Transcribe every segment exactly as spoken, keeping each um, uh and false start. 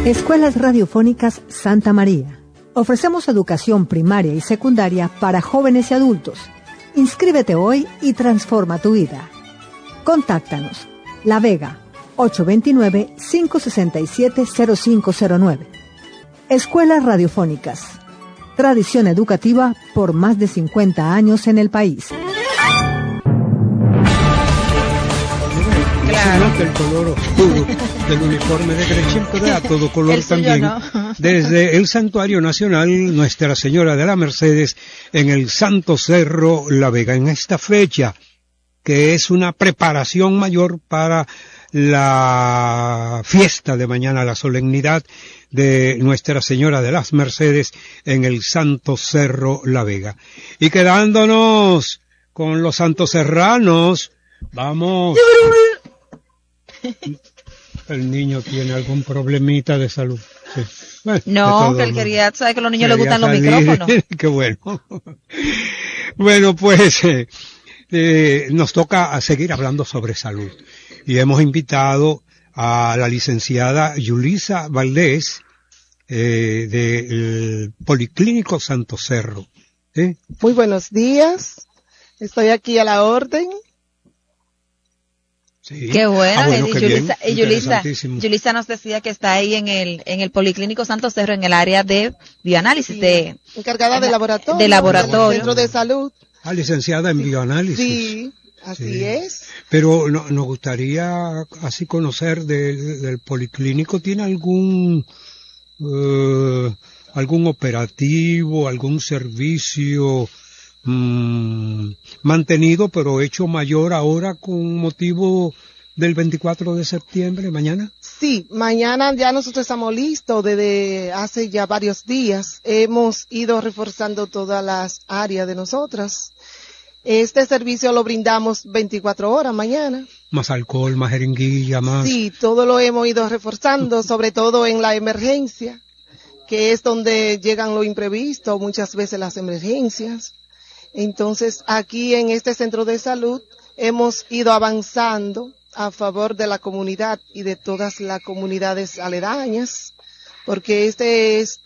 Escuelas Radiofónicas Santa María. Ofrecemos educación primaria y secundaria para jóvenes y adultos. Inscríbete hoy y transforma tu vida. Contáctanos. La Vega, ocho dos nueve, cinco seis siete, cero cinco cero nueve. Escuelas Radiofónicas. Tradición educativa por más de cincuenta años en el país. Claro. Se nota el color oscuro del uniforme de Gretchen, pero a todo color el suyo también. No. Desde el Santuario Nacional Nuestra Señora de la Mercedes, en el Santo Cerro La Vega, en esta fecha, que es una preparación mayor para la fiesta de mañana, la solemnidad de Nuestra Señora de las Mercedes en el Santo Cerro La Vega. Y quedándonos con los santos serranos, vamos. El niño tiene algún problemita de salud. Sí. Bueno, no, que él quería, sabe que a los niños les gustan los micrófonos. Qué bueno. Bueno, pues eh, eh, nos toca a seguir hablando sobre salud. Y hemos invitado a la licenciada Yulisa Valdés, eh, del Policlínico Santo Cerro. ¿Eh? Muy buenos días. Estoy aquí a la orden. Sí. Qué bueno, ah, bueno y qué Yulisa, bien, y Yulisa, Yulisa nos decía que está ahí en el en el Policlínico Santo Cerro en el área de bioanálisis, Sí, de encargada de laboratorio, de laboratorio, del centro de salud. Ah, licenciada en sí. bioanálisis. Sí, así sí. es. Pero no, nos gustaría así conocer del, del Policlínico, ¿tiene algún uh, algún operativo, algún servicio mmm, mantenido pero hecho mayor ahora con motivo del veinticuatro de septiembre, mañana? Sí, mañana ya nosotros estamos listos desde hace ya varios días. Hemos ido reforzando todas las áreas de nosotras. Este servicio lo brindamos veinticuatro horas mañana. Más alcohol, más jeringuilla, más... Sí, todo lo hemos ido reforzando, sobre todo en la emergencia, que es donde llegan lo imprevisto, muchas veces las emergencias. Entonces, aquí en este centro de salud hemos ido avanzando a favor de la comunidad y de todas las comunidades aledañas, porque este es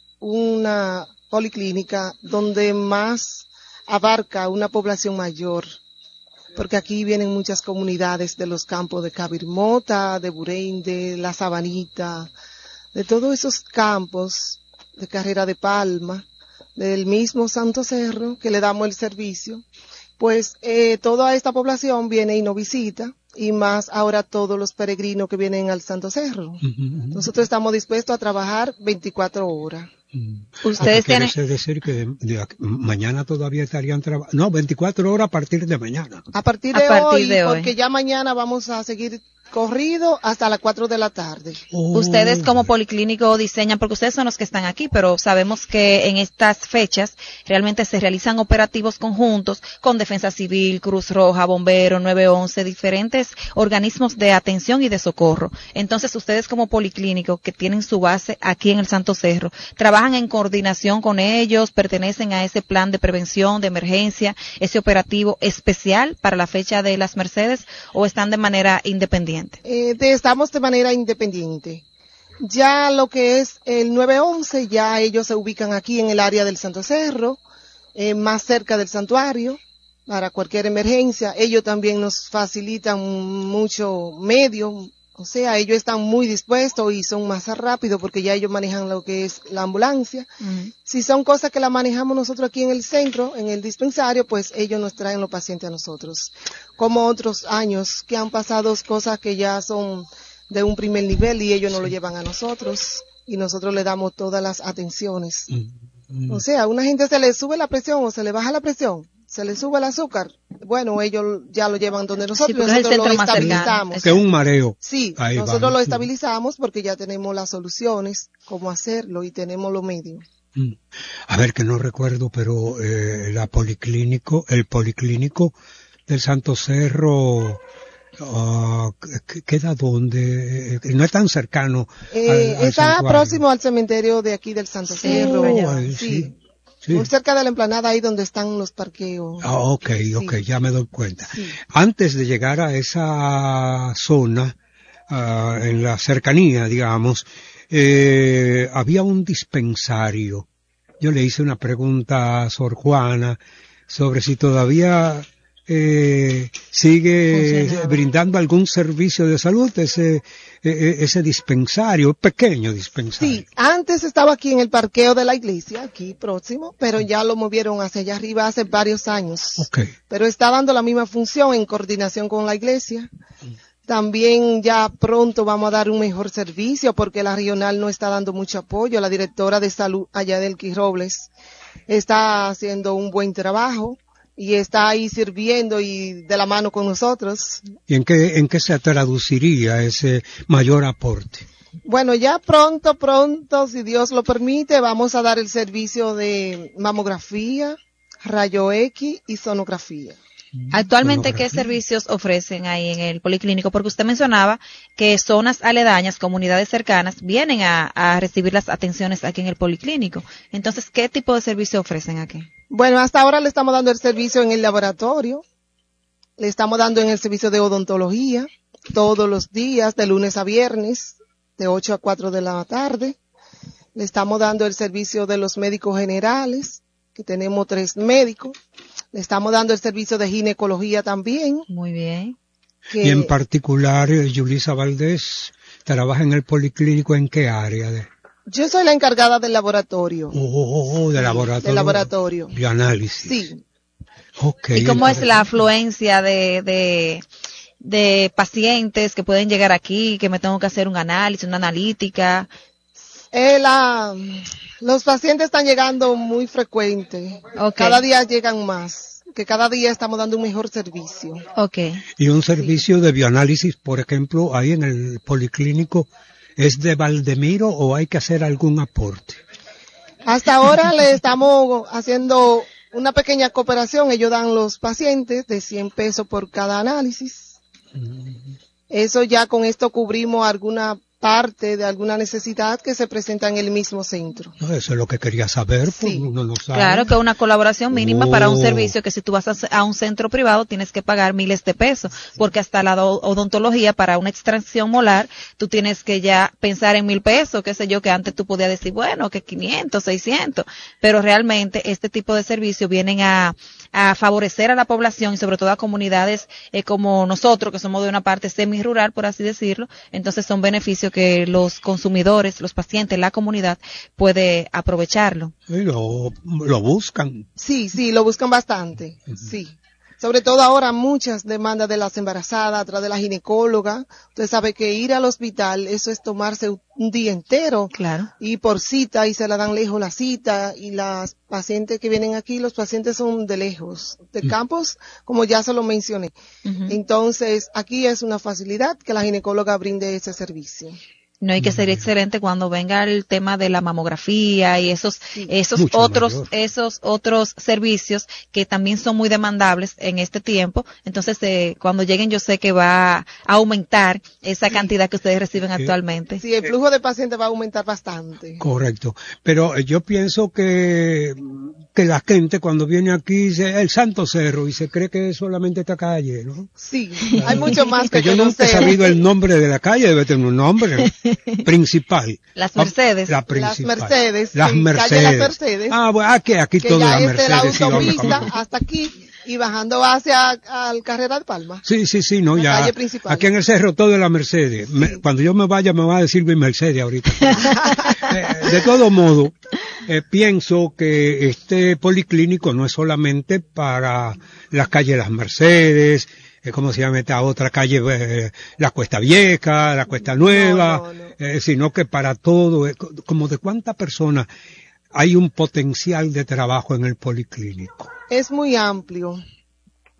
una policlínica donde más abarca una población mayor, porque aquí vienen muchas comunidades de los campos de Cabirmota, de Burein, de La Sabanita, de todos esos campos de Carrera de Palma, del mismo Santo Cerro, que le damos el servicio. Pues eh, toda esta población viene y nos visita, y más ahora todos los peregrinos que vienen al Santo Cerro. Uh-huh. Nosotros estamos dispuestos a trabajar veinticuatro horas. Uh-huh. Ustedes tienen... Quiere decir que de, de, mañana todavía estarían trabajando. No, veinticuatro horas a partir de mañana. A partir de, a partir hoy, de hoy, porque ya mañana vamos a seguir corrido hasta las cuatro de la tarde. Oh. Ustedes como policlínico diseñan, porque ustedes son los que están aquí, pero sabemos que en estas fechas realmente se realizan operativos conjuntos con Defensa Civil, Cruz Roja, Bomberos, nueve once, diferentes organismos de atención y de socorro. Entonces ustedes como policlínico que tienen su base aquí en el Santo Cerro, trabajan en coordinación con ellos, pertenecen a ese plan de prevención, de emergencia, ese operativo especial para la fecha de las Mercedes, o están de manera independiente. Eh, de, estamos de manera independiente. Ya lo que es el nueve once, ya ellos se ubican aquí en el área del Santo Cerro, eh, más cerca del santuario, para cualquier emergencia. Ellos también nos facilitan mucho medio, o sea, ellos están muy dispuestos y son más rápidos porque ya ellos manejan lo que es la ambulancia. Uh-huh. Si son cosas que la manejamos nosotros aquí en el centro, en el dispensario, pues ellos nos traen los pacientes a nosotros. Como otros años que han pasado cosas que ya son de un primer nivel y ellos nos lo llevan a nosotros y nosotros le damos todas las atenciones. Uh-huh. O sea, a una gente se le sube la presión o se le baja la presión, se le sube el azúcar, bueno, ellos ya lo llevan donde nosotros, sí, nosotros lo estabilizamos. Que un mareo. Sí, Ahí nosotros va. lo estabilizamos porque ya tenemos las soluciones, cómo hacerlo y tenemos los medios. A ver, que no recuerdo, pero eh, la policlínico, el policlínico del Santo Cerro, uh, ¿queda dónde? No es tan cercano. Eh, al, al está santuario. Próximo al cementerio de aquí del Santo sí, Cerro. Oh, sí. sí. Sí. Muy cerca de la emplanada, ahí donde están los parqueos. Ah, ok, ok, sí. Ya me doy cuenta. Sí. Antes de llegar a esa zona, uh, en la cercanía, digamos, eh, había un dispensario. Yo le hice una pregunta a Sor Juana sobre si todavía eh, sigue brindando algún servicio de salud ese eh, ese dispensario, pequeño dispensario. Sí, antes estaba aquí en el parqueo de la iglesia, aquí próximo, pero ya lo movieron hacia allá arriba hace varios años. Okay. Pero está dando la misma función en coordinación con la iglesia. También ya pronto vamos a dar un mejor servicio porque la regional no está dando mucho apoyo. La directora de salud allá del Robles está haciendo un buen trabajo y está ahí sirviendo y de la mano con nosotros. ¿Y en qué, en qué se traduciría ese mayor aporte? Bueno, ya pronto, pronto, si Dios lo permite, vamos a dar el servicio de mamografía, rayo X y sonografía. Actualmente, ¿qué servicios ofrecen ahí en el policlínico? Porque usted mencionaba que zonas aledañas, comunidades cercanas, vienen a, a recibir las atenciones aquí en el policlínico. Entonces, ¿qué tipo de servicio ofrecen aquí? Bueno, hasta ahora le estamos dando el servicio en el laboratorio, le estamos dando en el servicio de odontología, todos los días, de lunes a viernes, de ocho a cuatro de la tarde. Le estamos dando el servicio de los médicos generales, que tenemos tres médicos. Le estamos dando el servicio de ginecología también. Muy bien. Que, y en particular, Yulisa Valdés, ¿trabaja en el policlínico en qué área? De... Yo soy la encargada del laboratorio. Oh, oh, oh, de sí, laboratorio. De laboratorio. De análisis. Sí. Okay, ¿Y cómo es la afluencia de, de, de pacientes que pueden llegar aquí, que me tengo que hacer un análisis, una analítica? Eh, la, los pacientes están llegando muy frecuente. Okay. Cada día llegan más. Que cada día estamos dando un mejor servicio. Okay. Y un servicio sí. de bioanálisis, por ejemplo, ahí en el policlínico, ¿es de Valdemiro o hay que hacer algún aporte? Hasta ahora le estamos haciendo una pequeña cooperación. Ellos dan los pacientes de cien pesos por cada análisis. Mm. Eso ya con esto cubrimos alguna parte de alguna necesidad que se presenta en el mismo centro. No, eso es lo que quería saber, pues sí. Uno no sabe. Claro, que una colaboración mínima oh. para un servicio que si tú vas a, a un centro privado tienes que pagar miles de pesos, porque hasta la odontología para una extracción molar tú tienes que ya pensar en mil pesos, qué sé yo, que antes tú podías decir, bueno, que quinientos, seiscientos, pero realmente este tipo de servicios vienen a, a favorecer a la población y sobre todo a comunidades eh, como nosotros, que somos de una parte semi-rural, por así decirlo, entonces son beneficios que los consumidores, los pacientes, la comunidad puede aprovecharlo. Sí, lo, lo buscan. Sí, sí, lo buscan bastante, uh-huh. sí. Sobre todo ahora muchas demandas de las embarazadas, atrás de la ginecóloga. Usted sabe que ir al hospital, eso es tomarse un día entero. Claro. Y por cita, y se la dan lejos la cita, y las pacientes que vienen aquí, los pacientes son de lejos, de uh-huh. campos, como ya se lo mencioné. Uh-huh. Entonces, aquí es una facilidad que la ginecóloga brinde ese servicio. No hay que ser excelente cuando venga el tema de la mamografía y esos, sí. esos Mucho otros, mayor. esos otros servicios que también son muy demandables en este tiempo. Entonces, eh, cuando lleguen yo sé que va a aumentar esa sí. cantidad que ustedes reciben sí. actualmente. Sí, el flujo de pacientes va a aumentar bastante. Correcto. Pero yo pienso que, que la gente cuando viene aquí dice el Santo Cerro y se cree que es solamente esta calle, ¿no? Sí, claro. Hay mucho más que, que yo nunca he sabido el nombre de la calle, debe tener un nombre. Principal. Las Mercedes. La principal. Las Mercedes. Las sí, Mercedes. Las Mercedes. Ah, bueno, aquí, aquí que todo ya la es Mercedes. de la autopista sí, hasta aquí y bajando hacia al Carrera de Palma. Sí, sí, sí, no, la ya. Calle principal. Aquí en el cerro todo es la Mercedes. Sí. Me, cuando yo me vaya me va a decir mi Mercedes ahorita. eh, de todo modo, eh, pienso que este policlínico no es solamente para las calles Las Mercedes, ¿cómo se llama esta otra calle? Eh, la Cuesta Vieja, la Cuesta Nueva, no, no, no. Eh, sino que para todo, eh, como de cuántas personas hay un potencial de trabajo en el policlínico. Es muy amplio.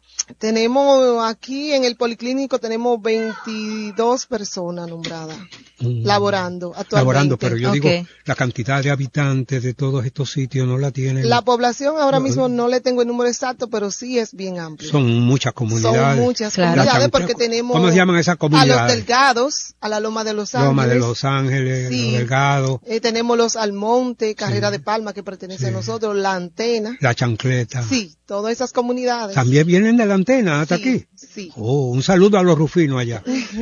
Tenemos aquí en el policlínico tenemos veintidós personas nombradas. mm. laborando actualmente. Laborando, pero yo okay. digo, la cantidad de habitantes de todos estos sitios no la tienen. La población ahora mismo no le tengo el número exacto, pero sí es bien amplia. Son muchas comunidades. Son muchas claro. comunidades porque tenemos ¿Cómo se llaman esas comunidades? A los Delgados, a la Loma de Los Ángeles. Loma de Los Ángeles, sí. Los Delgados. Eh, tenemos los Almonte, Carrera sí. de Palma que pertenece sí. a nosotros, La Antena. La Chancleta. Sí, todas esas comunidades. También vienen de La Antena hasta sí, aquí. Sí. Oh, un saludo a los rufinos allá.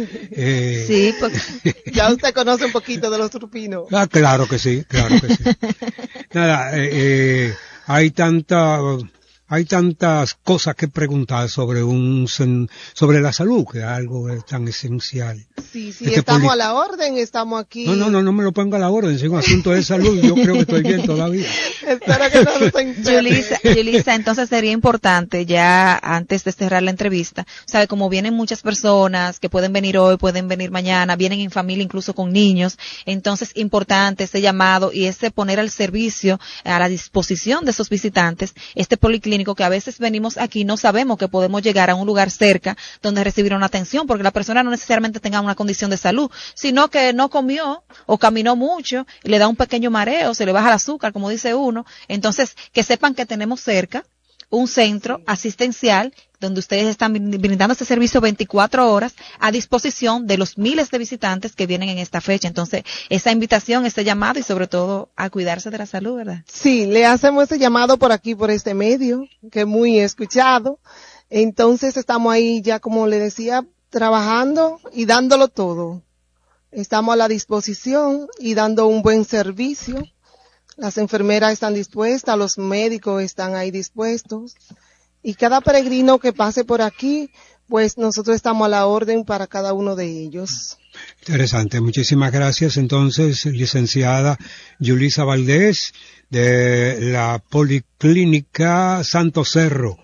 eh, sí, porque... ya usted conoce un poquito de los rufinos. Ah, claro que sí, claro que sí. Nada, eh, eh, hay tanta, hay tantas cosas que preguntar sobre un, sobre la salud, que es algo tan esencial. Sí, sí, este estamos a la orden, estamos aquí. No, no, no, no me lo ponga a la orden, es un asunto de salud, yo creo que estoy bien todavía. Espero que no nos entere. Yulisa, Yulisa, entonces sería importante ya antes de cerrar la entrevista, sabe, como vienen muchas personas que pueden venir hoy, pueden venir mañana, vienen en familia incluso con niños, entonces importante ese llamado y ese poner al servicio, a la disposición de esos visitantes, este policlínico que a veces venimos aquí y no sabemos que podemos llegar a un lugar cerca donde recibir una atención, porque la persona no necesariamente tenga una condición de salud, sino que no comió o caminó mucho y le da un pequeño mareo, se le baja el azúcar, como dice uno. Entonces, que sepan que tenemos cerca un centro asistencial donde ustedes están brindando este servicio veinticuatro horas a disposición de los miles de visitantes que vienen en esta fecha. Entonces, esa invitación, ese llamado y sobre todo a cuidarse de la salud, ¿verdad? Sí, le hacemos ese llamado por aquí, por este medio, que es muy escuchado. Entonces, estamos ahí ya, como le decía, trabajando y dándolo todo. Estamos a la disposición y dando un buen servicio. Las enfermeras están dispuestas, los médicos están ahí dispuestos. Y cada peregrino que pase por aquí, pues nosotros estamos a la orden para cada uno de ellos. Interesante. Muchísimas gracias. Entonces, licenciada Yulisa Valdés, de la Policlínica Santo Cerro.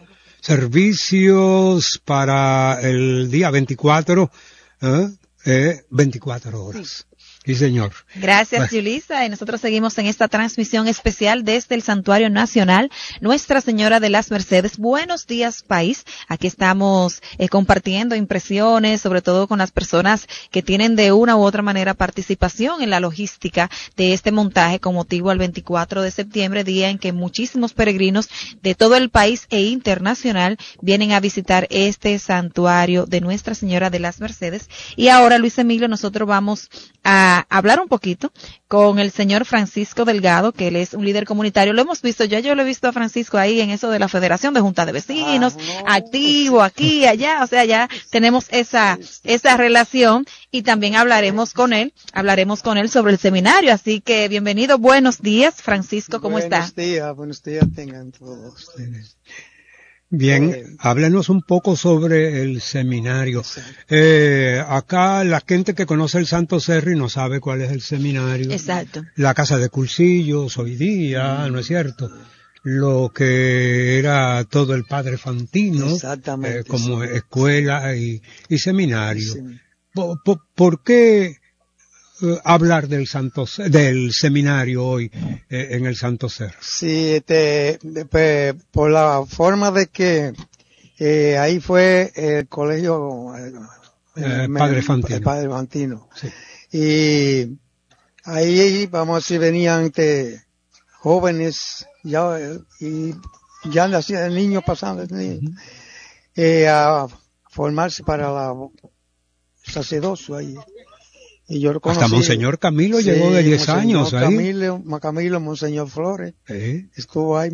Servicios para el día veinticuatro, ¿eh? Eh, veinticuatro horas. Sí, señor. Gracias, bueno. Yulisa. Y nosotros seguimos en esta transmisión especial desde el Santuario Nacional Nuestra Señora de las Mercedes. Buenos días, país. Aquí estamos eh, compartiendo impresiones, sobre todo con las personas que tienen de una u otra manera participación en la logística de este montaje con motivo al veinticuatro de septiembre, día en que muchísimos peregrinos de todo el país e internacional vienen a visitar este santuario de Nuestra Señora de las Mercedes. Y ahora, Luis Emilio, nosotros vamos a hablar un poquito con el señor Francisco Delgado, que él es un líder comunitario. Lo hemos visto, ya yo lo he visto a Francisco ahí en eso de la Federación de Junta de Vecinos, ah, no. activo aquí, allá, o sea, ya tenemos esa, esa relación y también hablaremos con él, hablaremos con él sobre el seminario. Así que bienvenido, buenos días, Francisco, ¿cómo está? Buenos días, buenos días tengan todos ustedes. Bien, eh, háblenos un poco sobre el seminario. Eh, acá la gente que conoce el Santo Cerro y no sabe cuál es el seminario. Exacto. La casa de cursillos hoy día, ¿no es cierto? Lo que era todo el Padre Fantino, exactamente, eh, como sí. escuela y, y seminario. Sí. ¿Por, por, ¿Por qué Uh, hablar del Santo, del seminario hoy eh, en el Santo Cerro? Sí, este, pues, por la forma de que eh, ahí fue el colegio eh, eh, el Padre Fantino. El Padre Fantino. Sí. Y ahí, vamos a decir, venían este, jóvenes ya y ya nacían niños pasando uh-huh. eh, a formarse para la sacerdocio ahí. Y yo lo conocí. Hasta Monseñor Camilo sí, llegó de diez años ahí. Camilo, Camilo, Monseñor Flores, ¿Eh? estuvo ahí.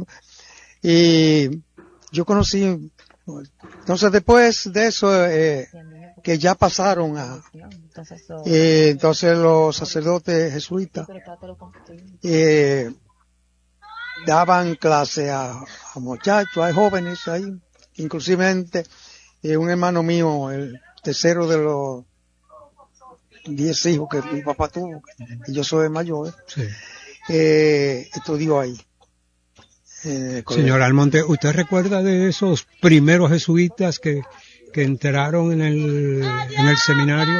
Y yo conocí, entonces después de eso, eh, que ya pasaron a, eh, entonces los sacerdotes jesuitas, eh, daban clase a, a muchachos, hay jóvenes ahí, inclusivemente, eh, un hermano mío, el tercero de los diez hijos que mi papá tuvo, y yo soy el mayor, sí. eh, estudió ahí. Eh, Señor Almonte, ¿usted recuerda de esos primeros jesuitas que, que entraron en el, en el seminario?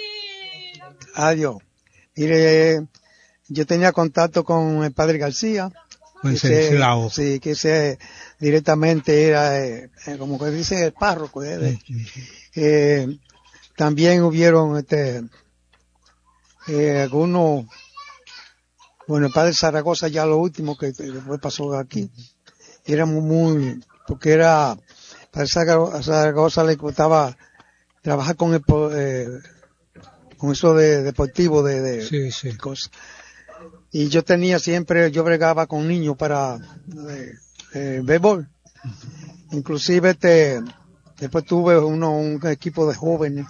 Adiós. Mire, yo tenía contacto con el padre García. Pues ese, sí, que ese directamente era, eh, como que dice, el párroco. Eh, sí, sí, sí. Eh, también hubieron, este, eh, algunos, bueno, el padre Zaragoza ya lo último que después pasó aquí, éramos muy, porque era, padre Zaragoza le gustaba trabajar con el, eh, con eso de deportivo, de, de, sí, sí. de cosas. Y yo tenía siempre, yo bregaba con niños para eh, eh, béisbol. Inclusive este, después tuve uno, un equipo de jóvenes.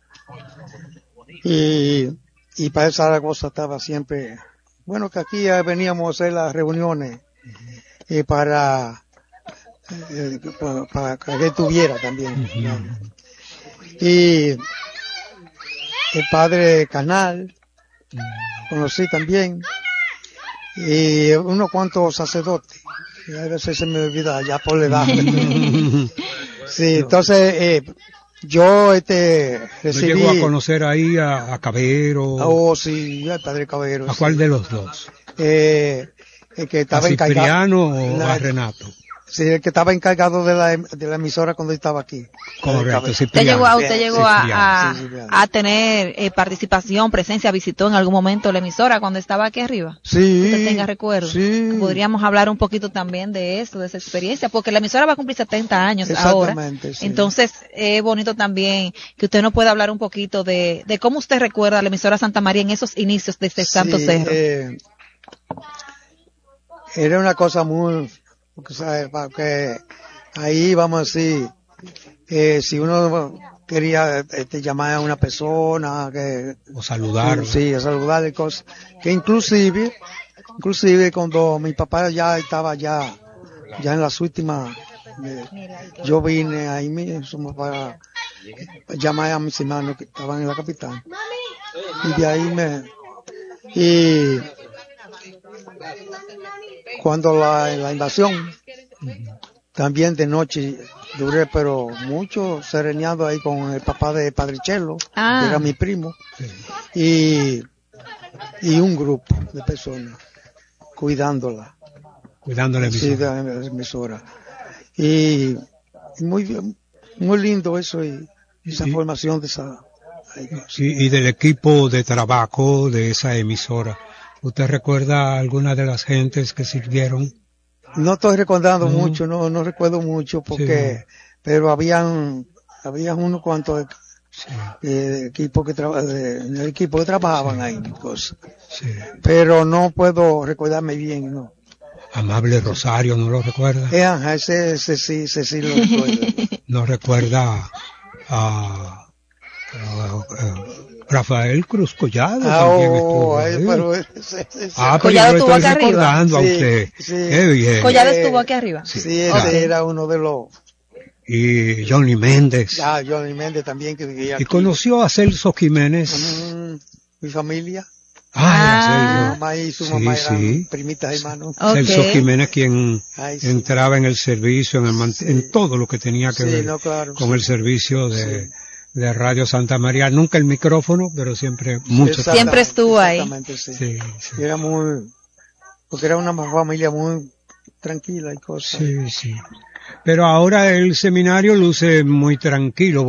Y, y para el Zaragoza estaba siempre, bueno, que aquí veníamos a hacer las reuniones eh, para, eh, para, para que él tuviera también. Uh-huh. Y el padre Canal, conocí también, y unos cuantos sacerdotes, y a veces se me olvida ya por la edad. Sí, entonces, eh, yo este recibí... ¿No llegó a conocer ahí a, a Cabero? Oh, sí, al padre Cabero. ¿A sí. cuál de los dos? Eh, el que estaba ¿A Cipriano encargado, o la, a Renato? Sí, el que estaba encargado de la, de la emisora cuando estaba aquí. Correcto, Usted llegó, a, usted llegó a, a, sí, a tener eh, participación, presencia, visitó en algún momento la emisora cuando estaba aquí arriba. Sí. Usted tenga recuerdo. Sí. Podríamos hablar un poquito también de eso, de esa experiencia, porque la emisora va a cumplir setenta años ahora. Sí. Entonces, es eh, bonito también que usted nos pueda hablar un poquito de, de cómo usted recuerda a la emisora Santa María en esos inicios de este sí, Santo Cerro. Eh, era una cosa muy, porque, ¿sabes? Porque ahí vamos a decir, eh, si uno quería este, llamar a una persona, que, o saludar, sí, a saludarle cosas, que inclusive, inclusive cuando mi papá ya estaba ya, ya en las últimas, eh, yo vine ahí mismo para llamar a mis hermanos que estaban en la capital, y de ahí me, y cuando la, la invasión, también de noche duré pero mucho sereneando ahí con el papá de Padre Chelo, ah. que era mi primo, y, y un grupo de personas cuidándola. Cuidando la emisora. Sí, de la emisora. Y, y muy, muy lindo eso y esa y, formación de esa... Y, y del equipo de trabajo de esa emisora. ¿Usted recuerda alguna de las gentes que sirvieron? No estoy recordando no. mucho, no, no recuerdo mucho porque, sí. pero habían, habían unos cuantos sí. eh, equipos que trabajaban, el equipo que trabajaban sí. ahí, cosas. Sí. Pero no puedo recordarme bien, no. Amable Rosario, ¿no lo recuerda? Eh, ese, ese sí, ese sí lo recuerdo. ¿No recuerda a, a, a Rafael Cruz Collado? Ah, también oh, estuvo, ay, ¿eh? pero ese, ese, ah, pero Collado yo estuvo estoy aquí recordando arriba. a usted. Sí, sí. Qué bien. Collado estuvo aquí arriba. Sí, sí ese okay. era uno de los... Y Johnny Méndez. Ah, Johnny Méndez también que vivía aquí. ¿Y conoció a Celso Jiménez? Mm, mi familia. Ah, mi mamá y su sí, mamá eran sí. primitas hermanos. Okay. Celso Jiménez quien Ay, sí. entraba en el servicio, en, el man- sí. en todo lo que tenía que sí, ver no, claro, con sí. el servicio de, sí. de Radio Santa María. Nunca el micrófono, pero siempre mucho. Siempre estuvo ahí. Exactamente, sí. Sí, sí. Era muy, porque era una familia muy tranquila y cosas. Sí, sí. Pero ahora el seminario luce muy tranquilo.